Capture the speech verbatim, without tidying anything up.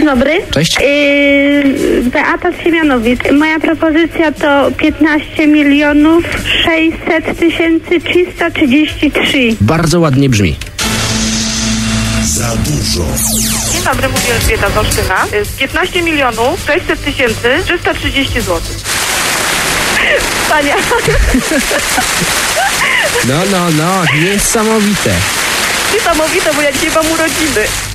dobry. Cześć. Yy, Beata z Siemianowic. Moja propozycja to piętnaście milionów sześćset tysięcy trzysta trzydzieści trzy. Bardzo ładnie brzmi. Za dużo. Dzień dobry, mówię Elżbieta z Olsztyna. piętnaście milionów sześćset tysięcy trzysta trzydzieści złotych. Pania. No, no, no, niesamowite. Niesamowite, bo ja dzisiaj mam urodziny.